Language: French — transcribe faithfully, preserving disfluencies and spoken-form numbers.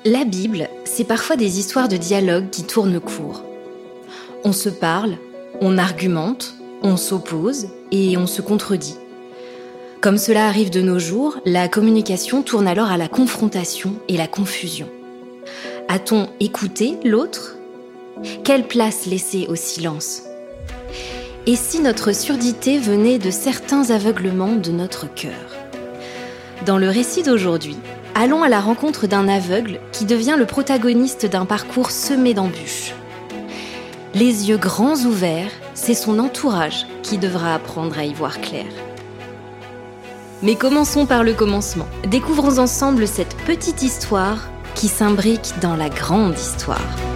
La Bible, c'est parfois des histoires de dialogue qui tournent court. On se parle, on argumente, on s'oppose et on se contredit. Comme cela arrive de nos jours, la communication tourne alors à la confrontation et la confusion. A-t-on écouté l'autre ? Quelle place laisser au silence ? Et si notre surdité venait de certains aveuglements de notre cœur ? Dans le récit d'aujourd'hui, allons à la rencontre d'un aveugle qui devient le protagoniste d'un parcours semé d'embûches. Les yeux grands ouverts, c'est son entourage qui devra apprendre à y voir clair. Mais commençons par le commencement. Découvrons ensemble cette petite histoire qui s'imbrique dans la grande histoire.